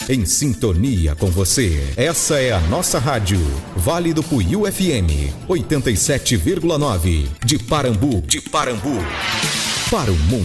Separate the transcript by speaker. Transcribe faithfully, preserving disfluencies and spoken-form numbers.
Speaker 1: em sintonia com você. Essa é a nossa rádio, Vale do Puiú F M, oitenta e sete vírgula nove, de Parambu, de Parambu, para o mundo.